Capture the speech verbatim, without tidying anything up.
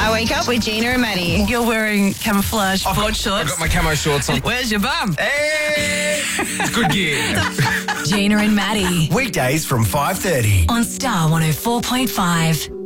I wake up with Gina and Maddie. You're wearing camouflage I've board got, shorts. I've got my camo shorts on. Where's your bum? Hey! It's good gear. Gina and Maddie Weekdays from five thirty. on Star one oh four point five.